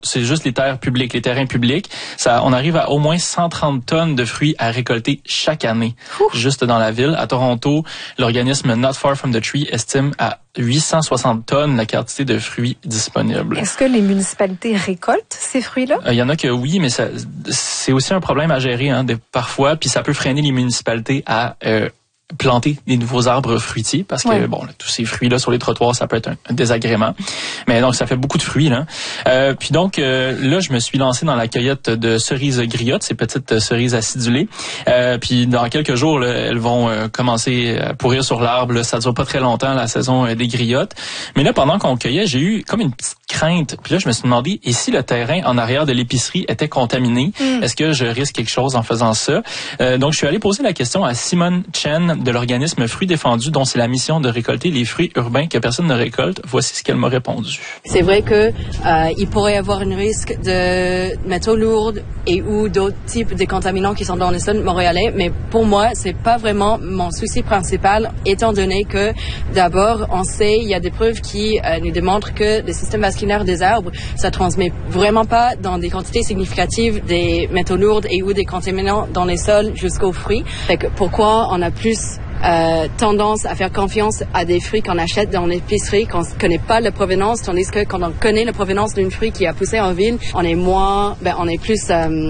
C'est juste les terres publiques, les terrains publics. On arrive à au moins 130 tonnes de fruits à récolter chaque année, juste dans la ville. À Toronto, l'organisme Not Far From the Tree estime à 860 tonnes la quantité de fruits disponibles. Est-ce que les municipalités récoltent ces fruits-là? Il y en a que oui, mais c'est aussi un problème à gérer parfois, puis ça peut freiner les municipalités à planter des nouveaux arbres fruitiers parce que tous ces fruits là sur les trottoirs, ça peut être un désagrément. Mais donc ça fait beaucoup de fruits là. Puis donc là je me suis lancé dans la cueillette de cerises griottes, ces petites cerises acidulées. Puis dans quelques jours là, elles vont commencer à pourrir sur l'arbre. Là. Ça dure pas très longtemps la saison des griottes. Mais là pendant qu'on cueillait, j'ai eu comme une petite crainte. Puis là je me suis demandé et si le terrain en arrière de l'épicerie était contaminé, est-ce que je risque quelque chose en faisant ça? Donc je suis allé poser la question à Simone Chen de l'organisme Fruits Défendus, dont c'est la mission de récolter les fruits urbains que personne ne récolte. Voici ce qu'elle m'a répondu. C'est vrai que il pourrait y avoir un risque de métaux lourds et ou d'autres types de contaminants qui sont dans les sols montréalais, mais pour moi, c'est pas vraiment mon souci principal, étant donné que d'abord, on sait, il y a des preuves qui nous démontrent que le système vasculaire des arbres, ça transmet vraiment pas dans des quantités significatives des métaux lourds et ou des contaminants dans les sols jusqu'aux fruits. Fait que pourquoi on a plus tendance à faire confiance à des fruits qu'on achète dans l'épicerie, qu'on ne connaît pas la provenance, tandis que quand on connaît la provenance d'un fruit qui a poussé en ville, on est plus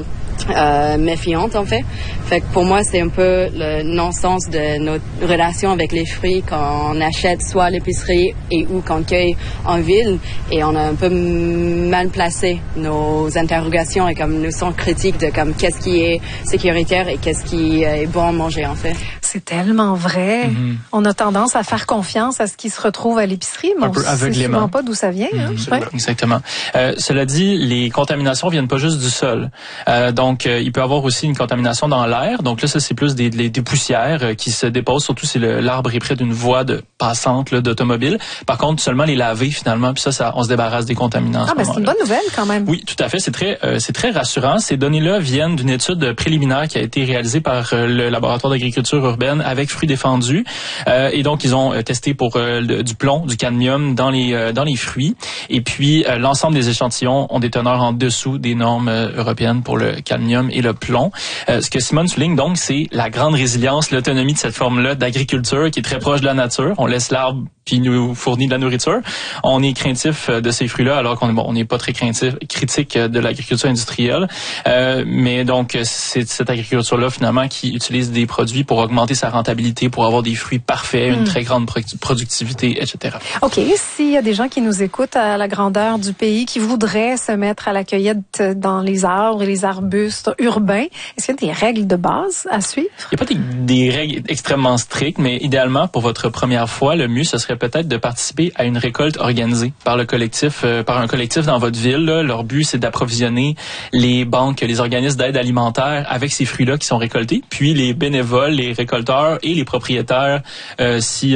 méfiante en fait. Fait que pour moi, c'est un peu le non-sens de notre relation avec les fruits qu'on achète soit à l'épicerie et ou qu'on cueille en ville, et on a un peu mal placé nos interrogations et comme nous sommes critiques de comme qu'est-ce qui est sécuritaire et qu'est-ce qui est bon à manger en fait. C'est tellement vrai. On a tendance à faire confiance à ce qui se retrouve à l'épicerie, mais on ne sait souvent pas d'où ça vient. Exactement. Cela dit, les contaminations viennent pas juste du sol. Donc, il peut y avoir aussi une contamination dans l'air. Donc là, ça, c'est plus des poussières qui se déposent, surtout si l'arbre est près d'une voie passante d'automobile. Par contre, seulement les laver finalement, puis ça, on se débarrasse des contaminants. C'est une bonne nouvelle quand même. Oui, tout à fait. C'est très rassurant. Ces données-là viennent d'une étude préliminaire qui a été réalisée par le laboratoire d'agriculture urbaine avec Fruits Défendus. Et donc, ils ont testé pour du plomb, du cadmium dans les fruits. Et puis, l'ensemble des échantillons ont des teneurs en dessous des normes européennes pour le cadmium et le plomb. Ce que Simone souligne donc, c'est la grande résilience, l'autonomie de cette forme-là d'agriculture qui est très proche de la nature. On laisse l'arbre puis nous fournit de la nourriture. On est craintif de ces fruits-là, alors qu'on n'est pas très critique de l'agriculture industrielle. Mais donc, c'est cette agriculture-là, finalement, qui utilise des produits pour augmenter sa rentabilité, pour avoir des fruits parfaits, une très grande productivité, etc. OK. S'il y a des gens qui nous écoutent à la grandeur du pays, qui voudraient se mettre à la cueillette dans les arbres et les arbustes urbains, est-ce qu'il y a des règles de base à suivre? Il n'y a pas des règles extrêmement strictes, mais idéalement, pour votre première fois, le mieux, ce serait peut-être de participer à une récolte organisée par un collectif dans votre ville. Là. Leur but, c'est d'approvisionner les banques, les organismes d'aide alimentaire avec ces fruits-là qui sont récoltés. Puis les bénévoles, les récolteurs et les propriétaires, si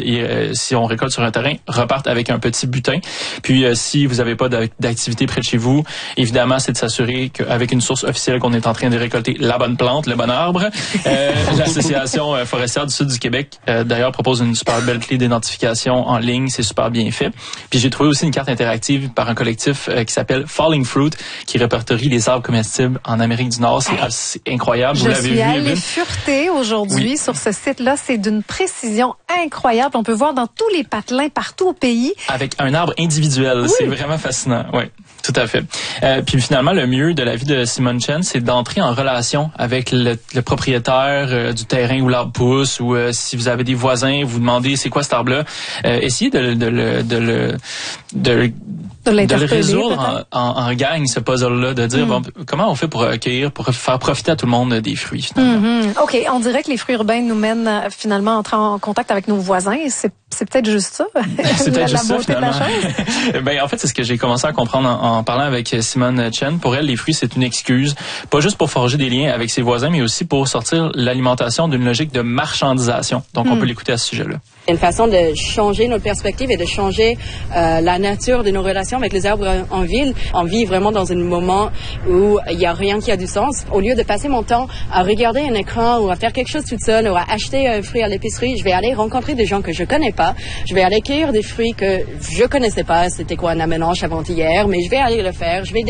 on récolte sur un terrain, repartent avec un petit butin. Puis si vous n'avez pas d'activité près de chez vous, évidemment, c'est de s'assurer qu'avec une source officielle qu'on est en train de récolter la bonne plante, le bon arbre. L'Association forestière du Sud du Québec, d'ailleurs, propose une super belle clé d'identification en ligne, c'est super bien fait. Puis j'ai trouvé aussi une carte interactive par un collectif qui s'appelle Falling Fruit, qui répertorie les arbres comestibles en Amérique du Nord. C'est incroyable. Vous l'avez vu. Je suis allée fureter aujourd'hui sur ce site-là. C'est d'une précision incroyable. On peut voir dans tous les patelins partout au pays. Avec un arbre individuel. C'est vraiment fascinant. Oui. Tout à fait. Puis finalement, le mieux de la vie de Simone Chen, c'est d'entrer en relation avec le propriétaire du terrain où l'arbre pousse, ou si vous avez des voisins, vous demandez c'est quoi cet arbre-là. Essayez de le résoudre en gang, ce puzzle-là, de dire comment on fait pour accueillir, pour faire profiter à tout le monde des fruits, finalement. OK, on dirait que les fruits urbains nous mènent finalement à entrer en contact avec nos voisins, et c'est peut-être juste ça. C'est peut-être juste ça, finalement. De la chose. En fait, c'est ce que j'ai commencé à comprendre en parlant avec Simone Chen. Pour elle, les fruits, c'est une excuse, pas juste pour forger des liens avec ses voisins, mais aussi pour sortir l'alimentation d'une logique de marchandisation. Donc, on peut l'écouter à ce sujet-là. Une façon de changer notre perspective et de changer la nature de nos relations avec les arbres en ville. On vit vraiment dans un moment où il n'y a rien qui a du sens. Au lieu de passer mon temps à regarder un écran ou à faire quelque chose toute seule ou à acheter un fruit à l'épicerie, je vais aller rencontrer des gens que je connais pas là. Je vais aller cueillir des fruits que je connaissais pas. C'était quoi un amenanche avant-hier, mais je vais aller le faire. Je vais